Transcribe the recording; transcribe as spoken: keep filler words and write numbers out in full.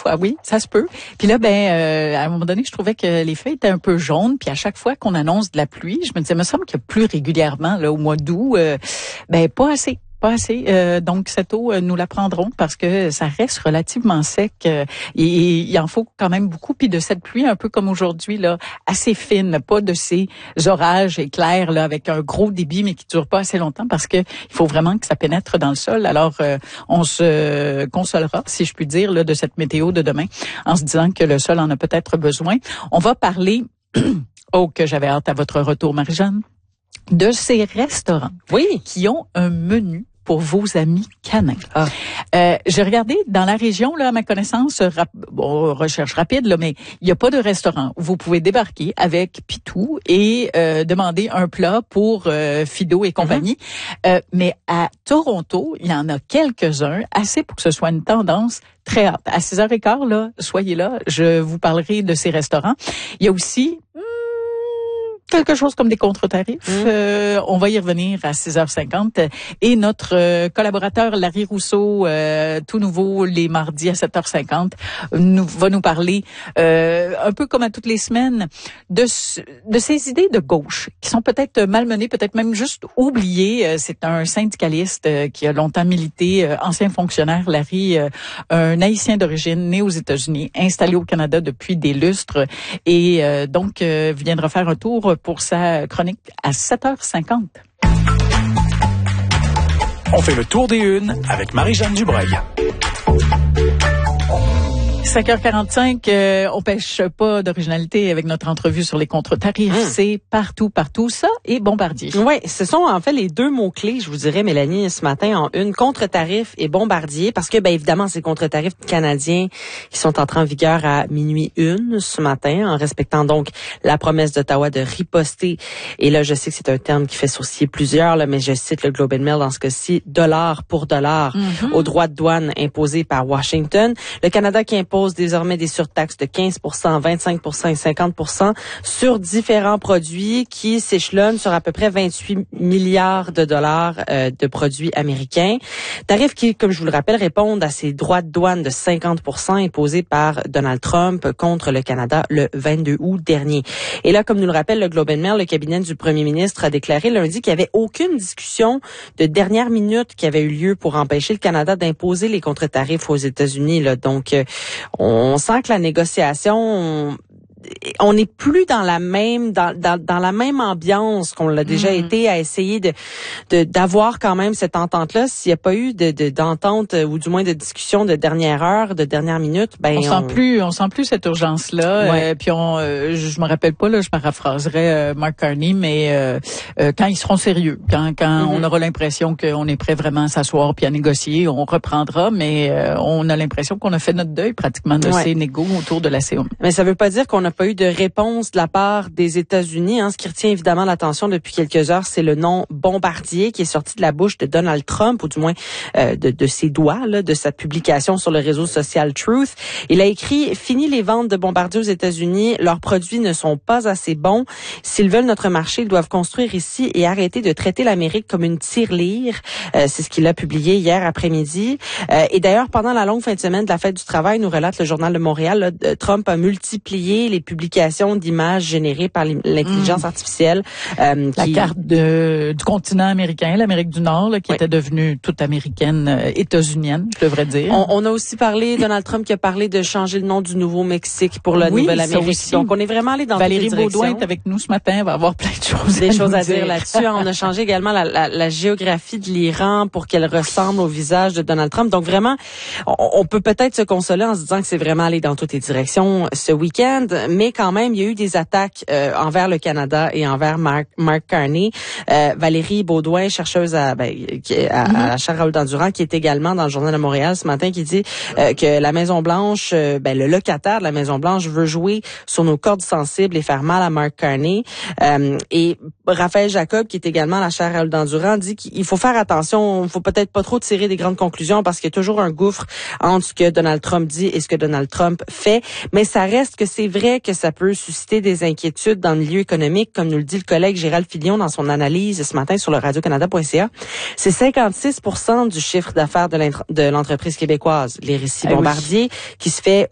fois, oui, ça se peut. Puis là, ben, euh, à un moment donné, je trouvais que les feuilles étaient un peu jaunes. Puis à chaque fois qu'on annonce de la pluie, je me disais, il me semble qu'il y a plus régulièrement, là, au mois d'août, euh, ben, pas assez. Pas assez. Euh, donc, cette eau, euh, nous la prendrons parce que ça reste relativement sec. Euh, et il en faut quand même beaucoup. Puis de cette pluie, un peu comme aujourd'hui, là, assez fine, pas de ces orages éclairs là avec un gros débit, mais qui durent pas assez longtemps parce que il faut vraiment que ça pénètre dans le sol. Alors, euh, on se consolera, si je puis dire, là, de cette météo de demain, en se disant que le sol en a peut-être besoin. On va parler. Oh, que j'avais hâte à votre retour, Marie-Jeanne. De ces restaurants, oui, qui ont un menu pour vos amis canins. Ah. Euh, j'ai regardé dans la région, là, à ma connaissance, rap- bon, recherche rapide, là, mais il n'y a pas de restaurant où vous pouvez débarquer avec Pitou et euh, demander un plat pour euh, Fido et compagnie. Mm-hmm. Euh, mais à Toronto, il y en a quelques-uns, assez pour que ce soit une tendance très hâte. À six heures quinze, là, soyez là, je vous parlerai de ces restaurants. Il y a aussi quelque chose comme des contre-tarifs. Mmh. Euh, on va y revenir à six heures cinquante. Et notre euh, collaborateur Larry Rousseau, euh, tout nouveau les mardis à sept heures cinquante, nous, va nous parler, euh, un peu comme à toutes les semaines, de, de ces idées de gauche qui sont peut-être malmenées, peut-être même juste oubliées. Euh, c'est un syndicaliste euh, qui a longtemps milité, euh, ancien fonctionnaire, Larry, euh, un Haïtien d'origine, né aux États-Unis, installé au Canada depuis des lustres, et euh, donc euh, viendra faire un tour pour sa chronique à sept heures cinquante. On fait le tour des unes avec Marie-Jeanne Dubreuil. cinq heures quarante-cinq, euh, on pêche pas d'originalité avec notre entrevue sur les contre-tarifs. Mmh. C'est partout, partout. Ça et Bombardier. Oui, ce sont en fait les deux mots-clés, je vous dirais, Mélanie, ce matin en une, contre-tarif et Bombardier, parce que, bien évidemment, ces contre-tarifs canadiens qui sont entrés en vigueur à minuit une ce matin, en respectant donc la promesse d'Ottawa de riposter. Et là, je sais que c'est un terme qui fait sourciller plusieurs, là, mais je cite le Globe and Mail dans ce cas-ci, dollar pour dollar, mmh. aux droits de douane imposés par Washington. Le Canada qui impose désormais des surtaxes de quinze pour cent, vingt-cinq pour cent et cinquante pour cent sur différents produits qui s'échelonnent sur à peu près vingt-huit milliards de dollars euh, de produits américains. Tarifs qui, comme je vous le rappelle, répondent à ces droits de douane de cinquante pour cent imposés par Donald Trump contre le Canada le vingt-deux août dernier. Et là, comme nous le rappelle le Globe and Mail, le cabinet du premier ministre a déclaré lundi qu'il n'y avait aucune discussion de dernière minute qui avait eu lieu pour empêcher le Canada d'imposer les contre-tarifs aux États-Unis. Là. Donc, euh, on sent que la négociation, on, on n'est plus dans la même dans, dans, dans la même ambiance qu'on l'a déjà mmh. été à essayer de, de d'avoir quand même cette entente-là. S'il n'y a pas eu de, de d'entente ou du moins de discussion de dernière heure, de dernière minute, ben on, on... sent plus, on sent plus cette urgence-là. Ouais. Euh, puis on, euh, je me rappelle pas là, je paraphraserais euh, Mark Carney, mais euh, euh, quand ils seront sérieux, quand quand mmh. on aura l'impression qu'on est prêt vraiment à s'asseoir puis à négocier, on reprendra. Mais euh, on a l'impression qu'on a fait notre deuil pratiquement de ouais. ces négos autour de la C O M. Mais ça veut pas dire qu'on n'a pas eu de réponse de la part des États-Unis. Hein. Ce qui retient évidemment l'attention depuis quelques heures, c'est le nom Bombardier qui est sorti de la bouche de Donald Trump, ou du moins euh, de, de ses doigts, là, de sa publication sur le réseau social Truth. Il a écrit « Fini les ventes de Bombardier aux États-Unis. Leurs produits ne sont pas assez bons. S'ils veulent notre marché, ils doivent construire ici et arrêter de traiter l'Amérique comme une tirelire. Euh, » C'est ce qu'il a publié hier après-midi. Euh, et d'ailleurs, pendant la longue fin de semaine de la fête du travail, nous relate le Journal de Montréal, là, Trump a multiplié les publications d'images générées par l'intelligence mmh. artificielle. Euh, la qui... carte de, du continent américain, l'Amérique du Nord, là, qui oui. était devenue toute américaine, euh, états-unienne, je devrais dire. On, on a aussi parlé, Donald Trump qui a parlé de changer le nom du Nouveau-Mexique pour la oui, Nouvelle-Amérique. Donc, on est vraiment allé dans Valérie toutes les Baudouin est avec nous ce matin, va avoir plein de choses Des à choses à dire, dire là-dessus. On a changé également la, la, la géographie de l'Iran pour qu'elle ressemble au visage de Donald Trump. Donc, vraiment, on, on peut peut-être se consoler en se disant que c'est vraiment allé dans toutes les directions ce week-end, mais quand même, il y a eu des attaques euh, envers le Canada et envers Mark, Mark Carney. Euh, Valérie Baudouin, chercheuse à, ben, qui, à, mm-hmm. à la chaire Raoul-Dandurand, qui est également dans le Journal de Montréal ce matin, qui dit euh, que la Maison-Blanche, euh, ben, le locataire de la Maison-Blanche veut jouer sur nos cordes sensibles et faire mal à Mark Carney. Euh, et Raphaël Jacob, qui est également à la chaire Raoul-Dandurand, dit qu'il faut faire attention, il faut peut-être pas trop tirer des grandes conclusions parce qu'il y a toujours un gouffre entre ce que Donald Trump dit et ce que Donald Trump fait. Mais ça reste que c'est vrai que ça peut susciter des inquiétudes dans le milieu économique, comme nous le dit le collègue Gérald Filion dans son analyse ce matin sur le radio canada point c a. C'est cinquante-six pour cent du chiffre d'affaires de l'entreprise québécouse, les récits Bombardier, oui. qui se fait